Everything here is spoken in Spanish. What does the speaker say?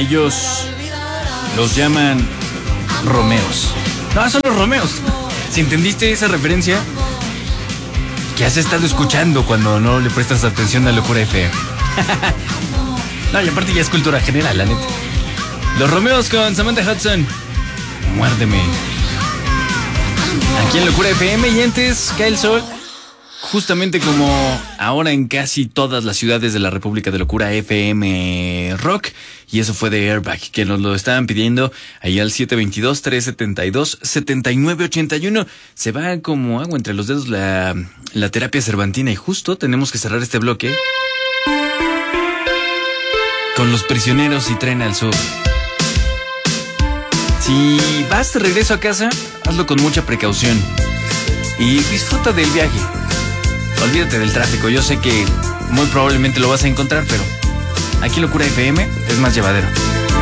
ellos los llaman Romeos. No, son los Romeos. Si entendiste esa referencia, ¿qué has estado escuchando cuando no le prestas atención a Locura FM? No, y aparte ya es cultura general, la neta. Los Romeos con Samantha Hudson. Muérdeme. Aquí en Locura FM, y antes cae el sol. Justamente como ahora en casi todas las ciudades de la República, de Locura FM Rock. Y eso fue de Airbag, que nos lo estaban pidiendo ahí al 722-372-7981. Se va como agua entre los dedos la terapia cervantina. Y justo tenemos que cerrar este bloque con Los Prisioneros y Tren al Sur. Si vas de regreso a casa, hazlo con mucha precaución y disfruta del viaje. Olvídate del tráfico. Yo sé que muy probablemente lo vas a encontrar, pero aquí Locura FM es más llevadero.